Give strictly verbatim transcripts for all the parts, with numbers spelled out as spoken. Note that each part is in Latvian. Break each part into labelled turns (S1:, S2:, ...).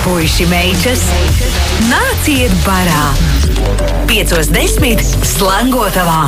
S1: Puiši meitas, nāciet barā! Piecos desmit Slangotavā!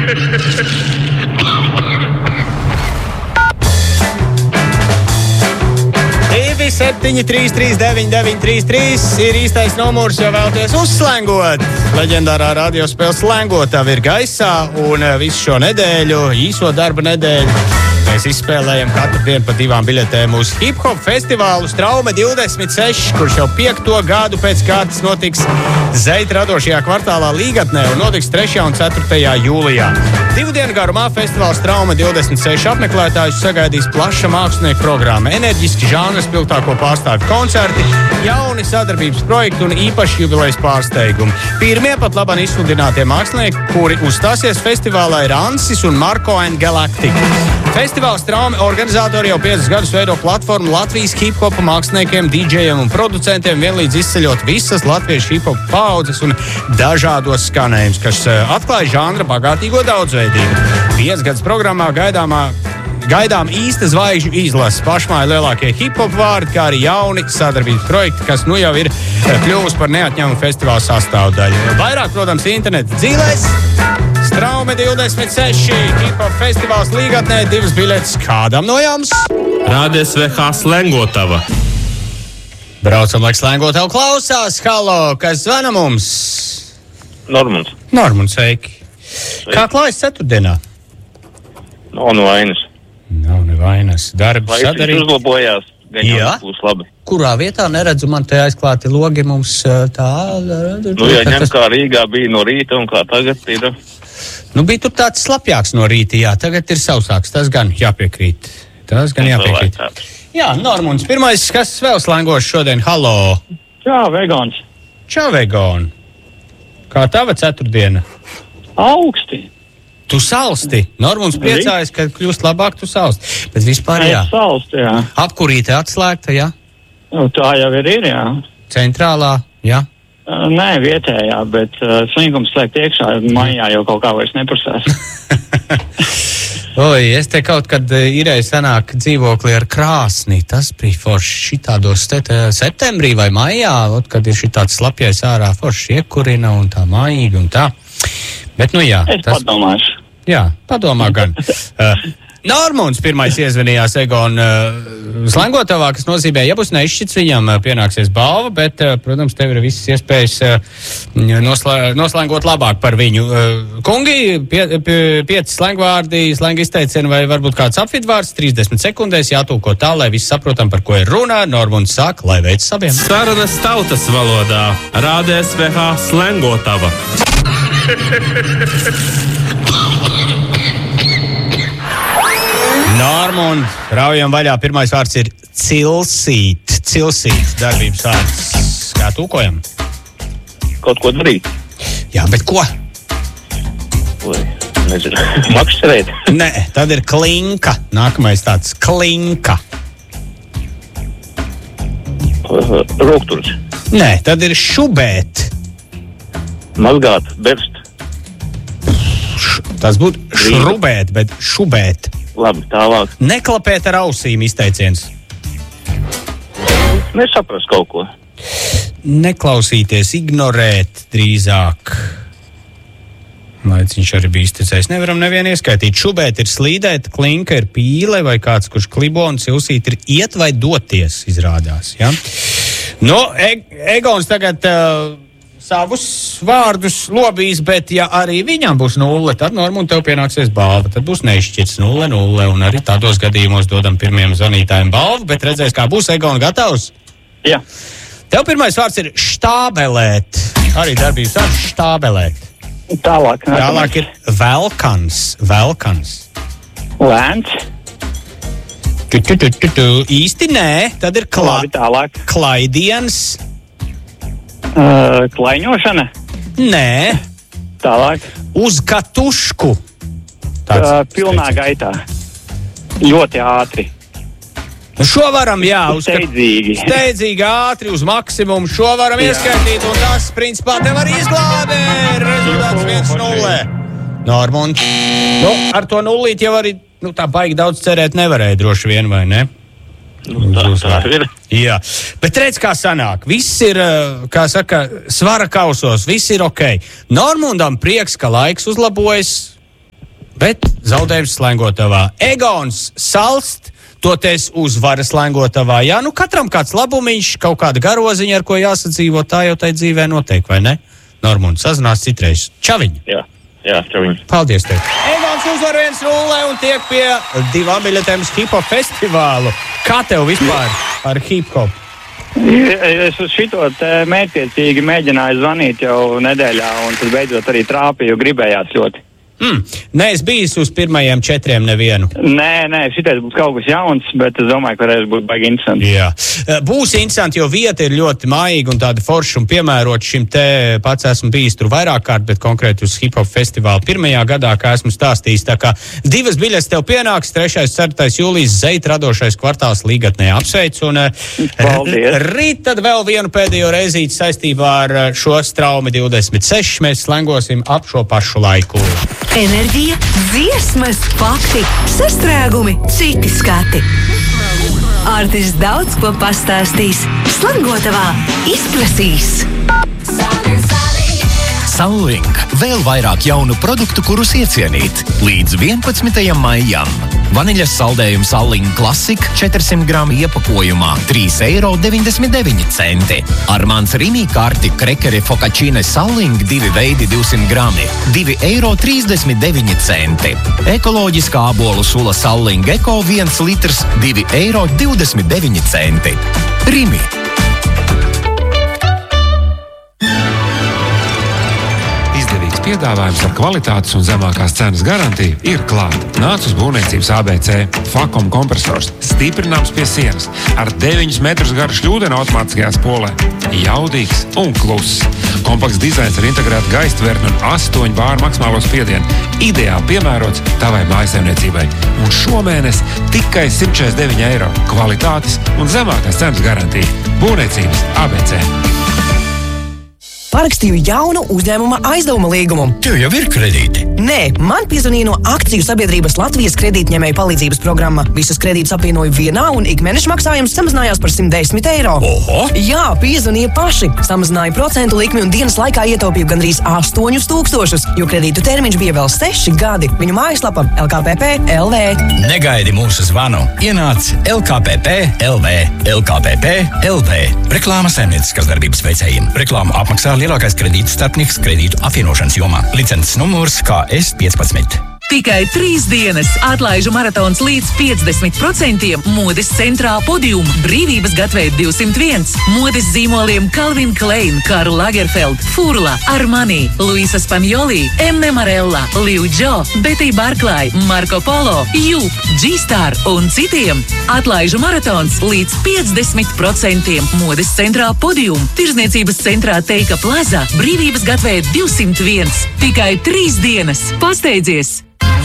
S2: divi septiņi trīs trīs deviņi deviņi trīs trīs ir īstais numurs, ja vēlaties uzslangot. Leģendārā radiospēle Slangotava ir gaisā, un visu šo nedēļu, īso darba nedēļu, mēs izspēlējam katru dienu pa divām biļetēm uz hip-hop festivālu Straume divdesmit seši, kurš jau piekto gadu pēc kārtas notiks Zeita radošajā kvartālā Līgatnē un notiks trešajā un ceturtajā jūlijā. Divu dienu garumā festivāls Straume divdesmit seši apmeklētājus sagaidīs plaša mākslinieku programma, enerģiski žānra spilgtāko pārstāvju koncerti, jauni sadarbības projekti un īpaši jubilejas pārsteigumi. Pirmie pat labāk izsludinātie mākslinieki, kuri uzstāsies festivālā, ir Ansis un Marko and Galactic. Festivāls Straume organizatori jau piecus gadus veido platformu Latvijas hip-hopa māksliniekiem, dīdžejiem un producentiem, vienlīdz izceļot visas latviešu hip-hopa paaudzes un dažādos skanējumus, kas atklāja žanra bagātīgo daudzveidību. Piecas gadus programmā gaidāmā Gaidām īsta zvaigžņu izlases, pašmāja lielākie hip-hop vārdi, kā arī jauni sadarbības projekti, kas nu jau ir kļuvusi par neatņemumu festivāla sastāvdaļu. Vairāk, protams, interneta dzīvēs. Straume divdesmit seši, hip-hop festivāls Līgatnē, divas biļetes kādam no jums.
S3: Rādio S V H Slangotava.
S2: Braucam, lai Slangotava klausās. Halo, kas zvana mums?
S4: Normunds.
S2: Normunds, sveiki. Kā klājas ceturtdienā?
S4: No, no vainas.
S2: Nav nevainas. Darbs sadarīt.
S4: Laiks uzlabojās.
S2: Jā?
S4: Būs labi.
S2: Kurā vietā neredzu, man te aizklāti logi mums tā...
S4: Nu, ja ņem kā Rīgā bija no rīta un kā tagad ir...
S2: Nu, bija tur tāds slapjāks no rīta, jā. Tagad ir sausāks. Tas gan jāpiekrīt. Tas gan jāpiekrīt. Jā, Normunds, pirmais, kas vēl slangošs šodien? Halo!
S5: Čau, vegāns!
S2: Čau, vegāni! Kā tava ceturtdiena?
S5: Augsti!
S2: Tu salsti. Normunds priecājas, ka kļūst labāk, tu salsti. Bet vispār jā.
S5: Es salsti, jā.
S2: Apkurīte atslēgta, jā?
S5: Nu, tā jau ir, ir, jā.
S2: Centrālā, jā?
S5: Uh, nē, vietējā, bet uh, slinkums slēgt iekšā, maijā jau kaut kā vairs neprasās.
S2: Oi, es te kaut kad irēju sanāk dzīvokli ar krāsni. Tas bija forši šitādos te, te septembrī vai maijā, ot, kad ir šitāds slapjais ārā forši iekurina un tā maigi un tā. Bet, nu jā.
S5: Es tas... padomāšu.
S2: Jā, padomā gan. uh, Normunds pirmais iezvanījās Egon uh, Slangotavā, kas nozīmē, ja būs neizšķits, viņam uh, pienāksies balva, bet, uh, protams, tev ir visas iespējas uh, nosla, noslangot labāk par viņu. Uh, kungi, pie, pie, pieci slangvārdi, slang izteicieni vai varbūt kāds apvidvārds, trīsdesmit sekundēs jātulko tā, lai visi saprotam, par ko ir runā. Normunds saka, lai veic saviem.
S3: Sarunas tautas valodā. Rādio S V H Slangotava.
S2: Normund, raujam vaļā. Pirmais vārds ir cilsīt. Cilsīt darbības vārds. Kā tūkojam?
S4: Kaut ko darīt.
S2: Jā, bet ko?
S4: Vai, nezinu. Makšķerēt.
S2: Nē, tad ir klinka. Nākamais tāds klinka.
S4: Uh, Rūkturis.
S2: Nē, tad ir šubēt.
S4: Mazgāt, berst.
S2: Š, tas būtu šrubēt, bet šubēt.
S4: Labi, tālāk.
S2: Neklapēt ar ausīm izteiciens.
S4: Nesaprast kaut ko.
S2: Neklausīties, ignorēt drīzāk. Lai viņš arī bija izteicējis. Nevaram nevienu ieskaitīt. Šubēt ir slīdēt, klinka ir pīle vai kāds, kurš klibo un cilsīt ir iet vai doties, izrādās. Ja? Nu, e- Egons tagad... Uh, savus vārdus lobīs, bet ja arī viņam būs nulle, tad Normund tev pienāksies balva. Tad būs neizšķirts nulle, nulle, un arī tādos gadījumos dodam pirmiem zvanītājiem balvu, bet redzēs, kā būs. Egon, gatavs?
S5: Jā.
S2: Tev pirmais vārds ir štābelēt. Arī darbības vārds štābelēt.
S5: Tālāk.
S2: Tālāk ir velkans. Velkans.
S5: Lēns.
S2: Tu, tu, tu, tu, tu. Īsti nē, tad ir kla...
S5: Labi, tālāk.
S2: klaidiens.
S5: Uh, klaiņošana.
S2: Nē.
S5: Tālāk.
S2: Uz katušku.
S5: Uh, pilnā gaitā. Ļoti ātri.
S2: Nu šo varam, jā, uz
S5: steidzīgi.
S2: Steidzīgi, ātri, uz maksimumu. Šo varam jā. Ieskaitīt, un tas, principā, tev arī izglābē. Rezultāts viens nulle. Normunds. Nu, ar to nullīt jau arī, nu, tā baigi daudz cerēt nevarēja droši vien, vai ne?
S4: Nu, tā, tā ir.
S2: Jā, bet redz, kā sanāk. Viss ir, kā saka, svara kausos, viss ir ok. Normundam prieks, ka laiks uzlabojas, bet zaudējums Slēngotavā. Egons salst, toties uzvaras Slēngotavā. Jā, nu katram kāds labumiņš, kaut kāda garoziņa, ar ko jāsadzīvo, tā jau tai dzīvē notiek, vai ne? Normund, sazinās citreiz. Čaviņ!
S4: Jā, jā, čaviņ.
S2: Paldies tev! Egons uzvar viens nulle un tiek pie divām biļetēm uz hip-hop festivālu. Kā tev vispār ar hip-hop?
S5: Es uz šito te mērķiecīgi mēģināju zvanīt jau nedēļā, un tad beidzot arī trāpīju, gribējās ļoti.
S2: Mm. Nē, es biju uz pirmajiem četriem nevienu.
S5: Nē, nē, šitais būs kaut kas jauns, bet es domāju, ka varēs būt baigi interesanti.
S2: Jā. Būs interesanti, jo vieta ir ļoti maiga un tāda forša un piemērota šim te. Pats esmu bijis tur vairāk kārt, bet konkrēti uz hip-hop festivālu pirmajā gadā, kā esmu stāstījis. Tā kā divas biļetes tev pienāks, trešais, ceturtais jūlijas Zeit radošais kvartāls Līgatnē apsveic. Un
S5: paldies.
S2: Rīt tad vēl vienu pēdējo reizīti saistībā ar šo Straumi divdesmit seši mēs slengosim ap šo pašu laiku.
S1: Enerģija, dziesmas, fakti, sastrēgumi, citi skati. Artis daudz ko pastāstīs, Slēngotavā izprasīs.
S6: Sallink. Vēl vairāk jaunu produktu, kurus iecienīt. Līdz vienpadsmitajam maijam. Vaniļas saldējums Sallink Classic četrsimt gramu iepakojumā trīs eiro deviņdesmit deviņi centi. Armāns Rimī karti krekeri Focacine Sallink divi veidi divsimt grami divi eiro trīsdesmit deviņi centi. Ekoloģiskā ābolu sula Sallink Eko viens litrs divi eiro divdesmit deviņi centi. Rimi.
S7: Piedāvājums ar kvalitātes un zemākās cenas garantiju ir klāt. Nāc uz būvniecības A B C. Fakom kompresors. Stiprināms pie sienas. Ar deviņus metrus garu šļūdeni automātiskajā spolē. Jaudīgs un kluss. Kompakts dizains ar integrētu gaistvertni un astoņu bāru maksimālo spiedienu. Ideāli piemērots tavai mājasemniecībai. Un šomēnes tikai simt četrdesmit deviņi eiro. Kvalitātes un zemākās cenas garantija. Būvniecības A B C.
S8: Parakstīju jaunu uzņēmuma aizdevuma līgumu.
S6: Tev jau ir kredīti?
S8: Nē, man piezvanīja no akciju sabiedrības Latvijas kredītņēmēju palīdzības programma. Visus kredītus apvienoju vienā un ikmēneša maksājums samazinājās par simt desmit eiro.
S6: Oho!
S8: Jā, piezvanīja paši. Samazināja procentu likmi un dienas laikā ietaupīju gandrīz astoņus tūkstošus, jo kredītu termiņš bija vēl seši gadi. Viņu mājaslapa L K P P L V.
S6: Negaidi mūsu zvanu. Ienāc L K P P L V. L K P P L V. Reklāma saimnieciskas darbības veicējiem. Reklāma apmaksā lielākais kredītu starpnieks kredītu apvienošanas jomā. Licences numurs K S piecpadsmit.
S9: Tikai trīs dienas atlaižu maratons līdz piecdesmit procentiem modes centrā Podium, Brīvības gatvēja divsimt viens, modes zīmoliem Calvin Klein, Karl Lagerfeld, Furla, Armani, Luisa Spanioli, M. Marella, Liu Jo, Betty Barklai, Marco Polo, Jup, G-Star un citiem. Atlaižu maratons līdz piecdesmit procentiem modes centrā Podium, Tirzniecības centrā Teika Plaza, Brīvības gatvēja divsimt viens. Tikai trīs dienas. Pasteidzies!